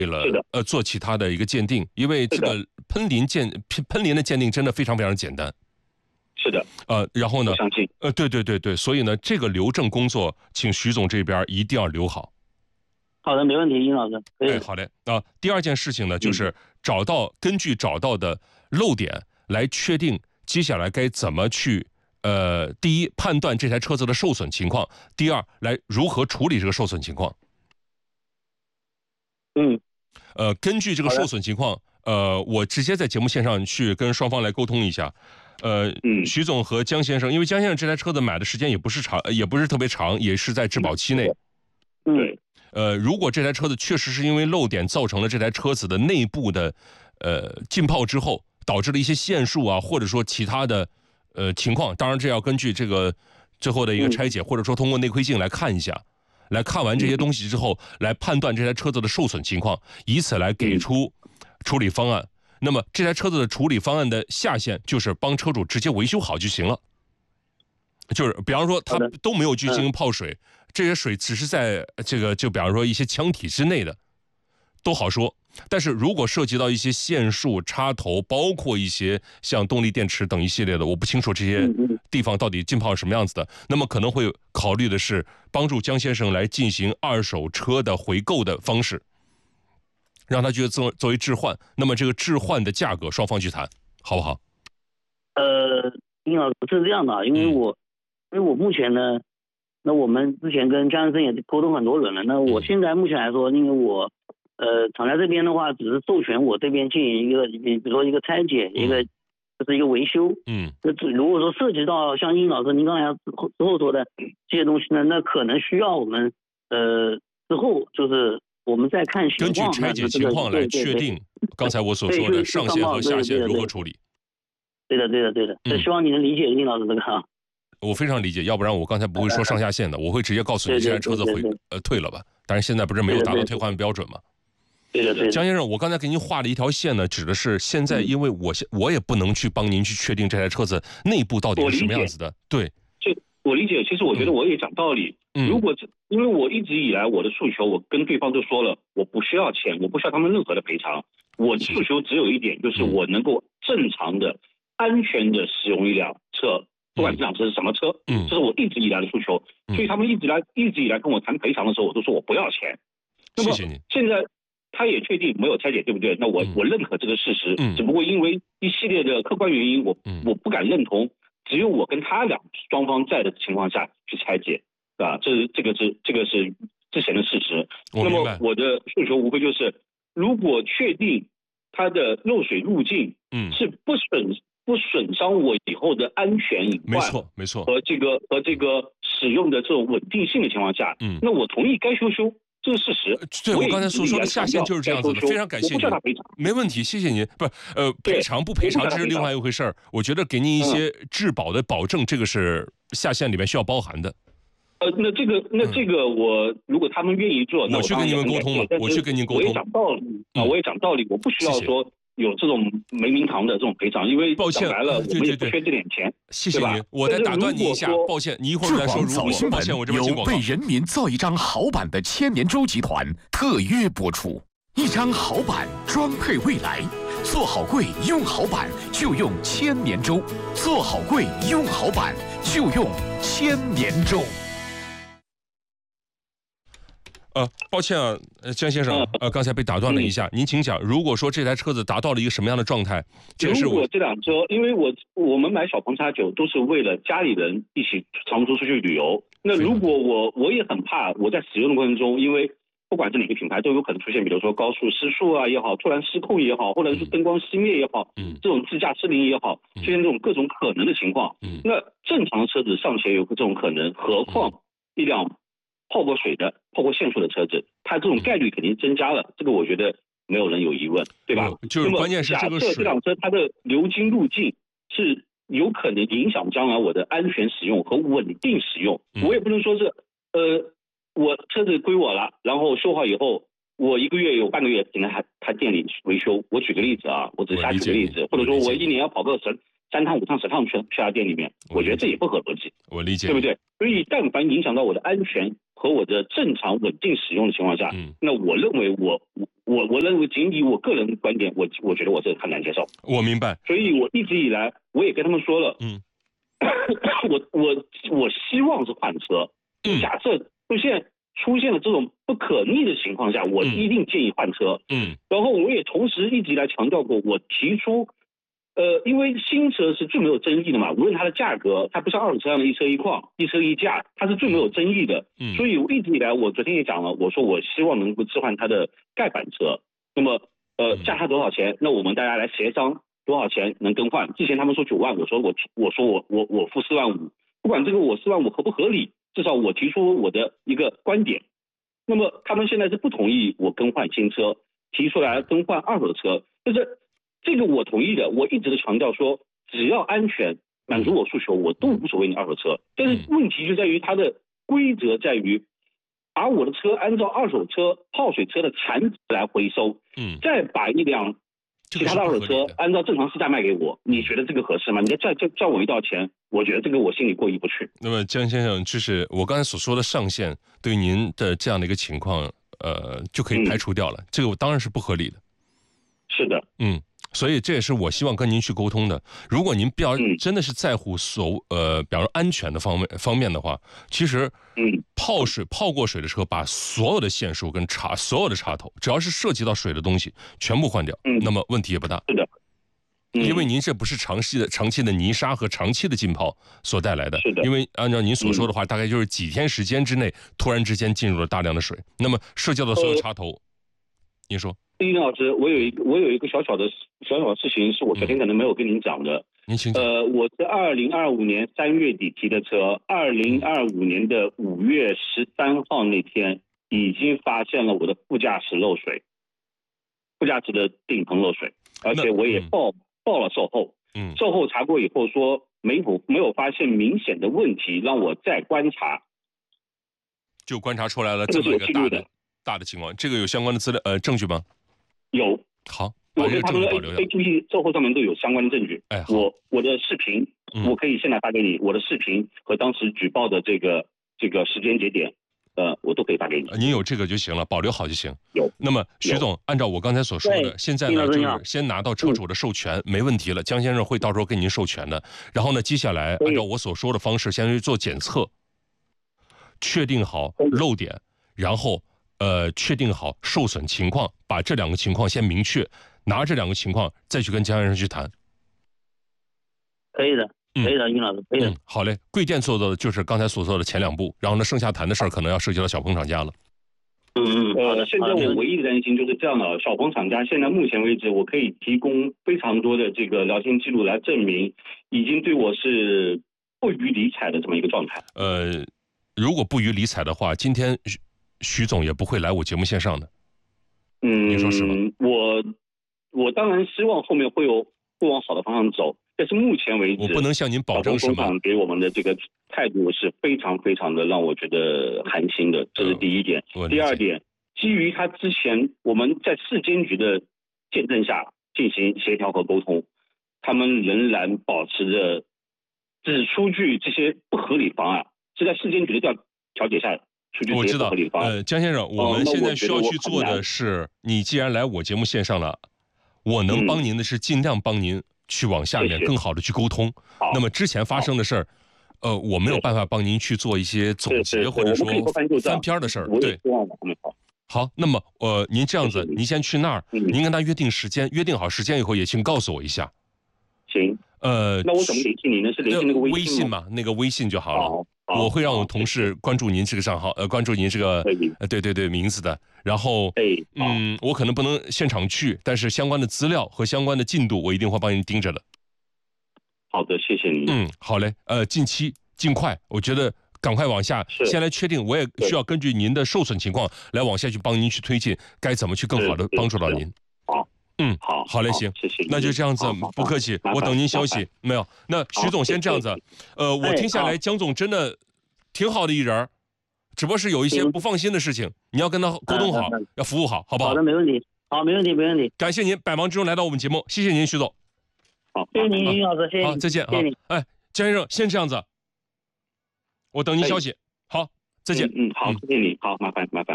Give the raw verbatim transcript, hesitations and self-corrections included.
为了呃做其他的一个鉴定，因为这个喷淋鉴喷喷淋的鉴定真的非常非常简单。 是的， 呃，然后呢， 相信呃，对对对对，所以呢，这个留证工作，请徐总这边一定要留好。 好的，没问题，殷老师。 哎，好嘞。啊、呃，第二件事情呢，就是找到、嗯、根据找到的漏点来确定接下来该怎么去，呃，第一判断这台车子的受损情况，第二来如何处理这个受损情况。 嗯， 呃，根据这个受损情况，呃，我直接在节目线上去跟双方来沟通一下。呃， 嗯， 徐总和江先生，因为江先生这台车子买的时间也不是长，也不是特别长，也是在质保期内。 对。 呃，如果这台车子确实是因为漏点造成了这台车子的内部的呃浸泡之后，导致了一些线束啊，或者说其他的呃情况，当然这要根据这个最后的一个拆解，嗯、或者说通过内窥镜来看一下，来看完这些东西之后，嗯、来判断这台车子的受损情况，以此来给出处理方案。嗯、那么这台车子的处理方案的下限就是帮车主直接维修好就行了，就是比方说他都没有去进行泡水。嗯这些水只是在这个，就比方说一些腔体之内的，都好说。但是如果涉及到一些线束、插头，包括一些像动力电池等一系列的，我不清楚这些地方到底浸泡什么样子的，那么可能会考虑的是帮助江先生来进行二手车的回购的方式，让他觉得作作为置换，那么这个置换的价格双方去谈，好不好？ 呃，殷老师是这样的，因为我、嗯、因为我目前呢。那我们之前跟江先生也沟通很多轮了。那我现在目前来说，因为我，呃，厂家这边的话，只是授权我这边进行一个，比如说一个拆解，一个就是一个维修。嗯。那如果说涉及到像殷老师您刚才之后说的这些东西呢，那可能需要我们呃之后就是我们再看情况， 根据拆解情况来确定刚才我所说的上限和下限如何处理。 对的，对的，对的。那、嗯、希望你能理解殷老师这个哈。 我非常理解，要不然我刚才不会说上下限的，我会直接告诉你现在车子回呃退了吧。但是现在不是没有达到退换标准吗？ 对的，对的。 江先生，我刚才给您画了一条线呢，指的是现在，因为我现我也不能去帮您去确定这台车子内部到底是什么样子的。对， 这我理解。其实我觉得我也讲道理。嗯、如果因为我一直以来我的诉求，我跟对方都说了，我不需要钱，我不需要他们任何的赔偿。我的诉求只有一点，就是我能够正常的、安全的使用一辆车。不管这辆车是什么车，嗯，这是我一直以来的诉求，嗯、所以他们一直来一直以来跟我谈赔偿的时候，我都说我不要钱。 谢谢你。 现在他也确定没有拆解，对不对？那我、嗯、我认可这个事实，嗯、只不过因为一系列的客观原因，我、嗯、我不敢认同，只有我跟他俩双方在的情况下去拆解，啊，这是这个是这个是之前的事实。那么我的诉求无非就是，如果确定它的漏水路径，嗯，是不损。不损伤我以后的安全隐患， 没错没错， 和这个和这个使用的这种稳定性的情况下，嗯，那我同意该修修，这是事实。 对，我刚才所说的下限就是这样子的，非常感谢您。没问题，谢谢您。不，呃，赔偿不赔偿这是另外一回事儿。我觉得给您一些质保的保证，这个是下限里面需要包含的。 呃，那这个那这个我如果他们愿意做， 我去跟你们沟通了，我去跟您沟通。 我也讲道理啊，我也讲道理，我不需要说。有这种没名堂的这种赔偿，因为抱歉来了，我们也不缺这点钱。 谢谢您，我再打断你一下，抱歉，你一会儿再说。如果抱歉，我这边由为人民造一张好版的千年舟集团特约播出，一张好版装配未来，做好柜用好版就用千年舟，做好柜用好版就用千年舟。 呃，抱歉啊，江先生，呃，刚才被打断了一下，嗯、您请讲。如果说这台车子达到了一个什么样的状态，这是如果这辆车，因为我我们买小鹏 X 九都是为了家里人一起长途出去旅游。那如果我我也很怕，我在使用的过程中，因为不管是哪个品牌都有可能出现，比如说高速失速啊也好，突然失控也好，或者是灯光熄灭也好，嗯，这种自驾失灵也好，出现这种各种可能的情况，嗯，那正常的车子尚且有这种可能，何况一辆泡过水的、泡过线束的车子，它这种概率肯定增加了，这个我觉得没有人有疑问，对吧？ 嗯、就是关键是这个水。假设这辆车它的流经路径是有可能影响将来我的安全使用和稳定使用，嗯、我也不能说是呃，我车子归我了，然后修好以后，我一个月有半个月只能还他店里维修。我举个例子啊，我只瞎举个例子，或者说我一年要跑个十三趟五趟十趟去去他店里面，我觉得这也不合逻辑， 我理解， 对不对？所以但凡影响到我的安全和我的正常稳定使用的情况下， 嗯， 那我认为我我我认为仅以我个人观点，我我觉得我这很难接受。 我明白。 所以我一直以来我也跟他们说了， 嗯， 我我我希望是换车， 嗯， 假设出现出现了这种不可逆的情况下，我一定建议换车。 嗯， 然后我也同时一直以来强调过，我提出。呃，因为新车是最没有争议的嘛，无论它的价格，它不像二手车一样的一车一况、一车一价，它是最没有争议的。 嗯， 所以我一直以来，我昨天也讲了，我说我希望能够置换它的盖板车。那么，呃，价差多少钱？那我们大家来协商多少钱能更换。之前他们说九万，我说我我说我我我付四万五，不管这个我四万五合不合理，至少我提出我的一个观点。那么他们现在是不同意我更换新车，提出来更换二手车，就是。这个我同意的，我一直都强调说，只要安全满足我诉求，我都无所谓你二手车。但是问题就在于它的规则在于，把我的车按照二手车泡水车的残值来回收， 嗯， 再把一辆其他的二手车按照正常市价卖给我，你觉得这个合适吗？你再再再赚我一道钱，我觉得这个我心里过意不去。 那么江先生，就是我刚才所说的上限，对您的这样的一个情况，呃，就可以排除掉了。嗯、这个我当然是不合理的。 是的， 嗯。所以这也是我希望跟您去沟通的。如果您比较真的是在乎所呃，比方说安全的方面方面的话，其实， 嗯， 泡水泡过水的车，把所有的线束跟插所有的插头，只要是涉及到水的东西，全部换掉， 嗯， 那么问题也不大。 是的，嗯、 因为您这不是长期的长期的泥沙和长期的浸泡所带来的。 是的。 因为按照您所说的话，嗯、大概就是几天时间之内，突然之间进入了大量的水，那么涉及到所有插头，呃、您说。 丁老师，我有一个我有一个小小的小小的事情，是我昨天可能没有跟您讲的。 您请讲。 呃，我是二零二五年三月底提的车，二零二五年的五月十三号那天已经发现了我的副驾驶漏水，副驾驶的顶棚漏水，而且我也报、嗯、报了售后。 嗯。 售后查过以后说没有没有发现明显的问题，让我再观察。 就观察出来了这么一个大的大的情况，这个有相关的资料呃证据吗？ 有。 好， 我跟他们的 A P P 售后上面都有相关的证据。 哎， 我我的视频、嗯，我可以现在发给你，我的视频和当时举报的这个这个时间节点，呃，我都可以发给你。 您有这个就行了，保留好就行。 有。 那么徐总，按照我刚才所说的，现在呢就是先拿到车主的授权，嗯、没问题了。江先生会到时候给您授权的。然后呢，接下来按照我所说的方式，先去做检测，确定好漏点，然后。呃，确定好受损情况，把这两个情况先明确，拿这两个情况再去跟江先生去谈。 可以的，可以的，殷老师，可以的、嗯。 好嘞，贵店做的就是刚才所做的前两步，然后呢，剩下谈的事儿可能要涉及到小鹏厂家了。 嗯嗯，呃，现在我唯一的担心就是这样的，小鹏厂家现在目前为止，我可以提供非常多的这个聊天记录来证明，已经对我是不予理睬的这么一个状态。 呃，如果不予理睬的话，今天。徐总也不会来我节目线上的， 嗯， 你说是吗？ 我我当然希望后面会有会往好的方向走，但是目前为止， 我不能向您保证什么。 小鹏给我们的这个态度是非常非常的让我觉得寒心的，这是第一点。 嗯、 第二点，基于他之前我们在市监局的见证下进行协调和沟通，他们仍然保持着只出具这些不合理方案，是在市监局的调调解下。 我知道，呃，江先生，我们现在需要去做的是，你既然来我节目线上了，我能帮您的是尽量帮您去往下面更好的去沟通。 嗯、 那么之前发生的事儿，呃，我没有办法帮您去做一些总结或者说翻篇的事儿。对，好，那么呃，您这样子，您先去那儿， 嗯、 您跟他约定时间，约定好时间以后也请告诉我一下。 行。 呃， 那我怎么联系你呢？是联系那个微信吗？那个微信就好了。我会让我同事关注您这个账号，呃，关注您这个，呃，对对对，名字的。然后，嗯，我可能不能现场去，但是相关的资料和相关的进度，我一定会帮您盯着的。 好的，谢谢您。 嗯，好嘞，呃，近期尽快，我觉得赶快往下，先来确定。我也需要根据您的受损情况来往下去帮您去推进，该怎么去更好的帮助到您。 好。 嗯， 好， 好嘞，行， 谢谢， 那就这样子，不客气，我等您消息。没有，那徐总先这样子，呃，我听下来，江总真的挺好的一人，只不过是有一些不放心的事情，你要跟他沟通好，要服务好，好不好？ 好的，没问题，好，没问题，没问题。 感谢您百忙之中来到我们节目，谢谢您，徐总。 好， 谢谢您，林老师，谢谢。 好，再见。好，哎，江先生，先这样子，我等您消息。好，再见。 再见。 嗯，嗯好，谢谢你，好，麻烦麻烦。